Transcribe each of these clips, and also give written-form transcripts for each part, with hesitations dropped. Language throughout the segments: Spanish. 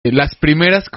las primeras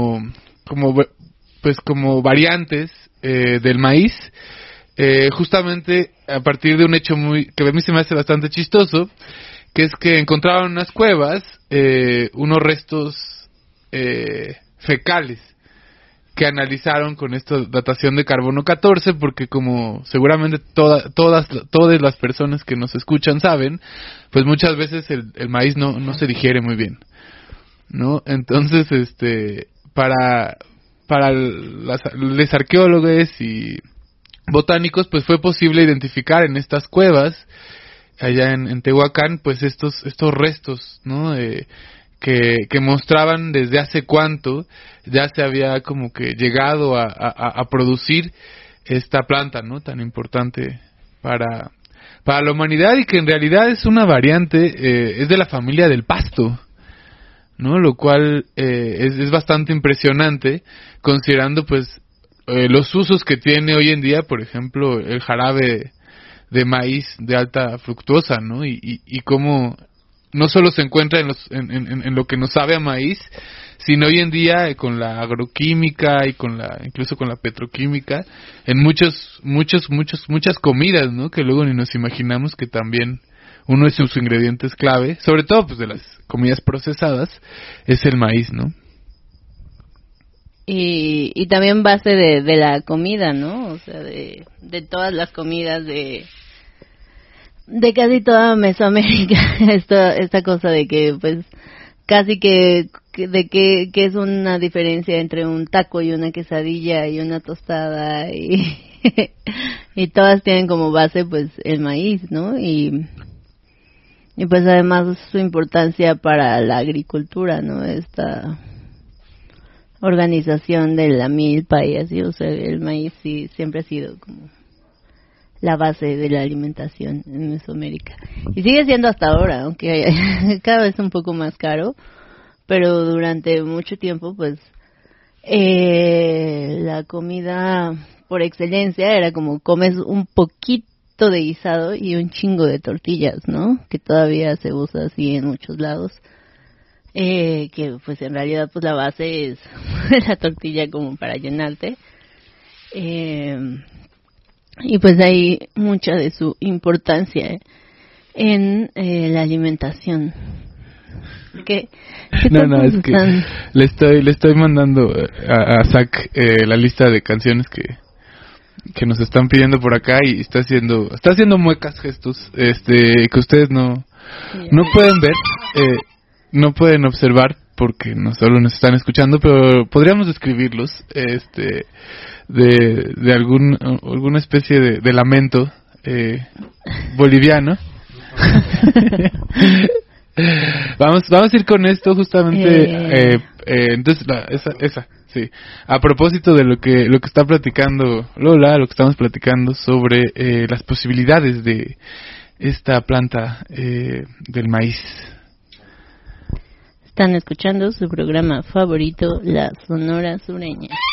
como variantes del maíz, justamente a partir de un hecho que a mí se me hace bastante chistoso, que es que encontraron en unas cuevas unos restos fecales que analizaron con esta datación de carbono 14, porque como seguramente todas las personas que nos escuchan saben, pues muchas veces el maíz no se digiere muy bien, ¿no? Entonces, para los arqueólogos y botánicos, pues fue posible identificar en estas cuevas allá en Tehuacán, pues estos restos, ¿no? Que mostraban desde hace cuánto ya se había como que llegado a producir esta planta, ¿no? Tan importante para la humanidad, y que en realidad es una variante, es de la familia del pasto, ¿no? Lo cual es bastante impresionante, considerando pues los usos que tiene hoy en día, por ejemplo, el jarabe de maíz de alta fructosa, ¿no? Y cómo no solo se encuentra en lo que nos sabe a maíz, sino hoy en día con la agroquímica y incluso con la petroquímica, en muchas comidas, ¿no? Que luego ni nos imaginamos que también uno de sus ingredientes clave, sobre todo pues de las comidas procesadas, es el maíz, ¿no? Y también base de la comida, ¿no? O sea, de todas las comidas de casi toda Mesoamérica, esta cosa de que pues casi que es una diferencia entre un taco y una quesadilla y una tostada y y todas tienen como base pues el maíz, ¿no? Y pues además su importancia para la agricultura, ¿no? Esta organización de la milpa y así, o sea, el maíz sí siempre ha sido como la base de la alimentación en Mesoamérica. Y sigue siendo hasta ahora, aunque cada vez un poco más caro, pero durante mucho tiempo, pues, la comida por excelencia era como comes un poquito de guisado y un chingo de tortillas, ¿no? Que todavía se usa así en muchos lados. Que pues en realidad pues la base es la tortilla como para llenarte. Y pues hay mucha de su importancia en la alimentación. ¿Qué No, es que le estoy mandando a Zach la lista de canciones que nos están pidiendo por acá, y está haciendo muecas, gestos, que ustedes no pueden ver, no pueden observar porque no solo nos están escuchando, pero podríamos describirlos, de alguna especie de lamento boliviano. Vamos a ir con esto justamente. Entonces esa sí, a propósito de lo que está platicando Lola, lo que estamos platicando sobre las posibilidades de esta planta del maíz. Están escuchando su programa favorito, La Sonora Sureña.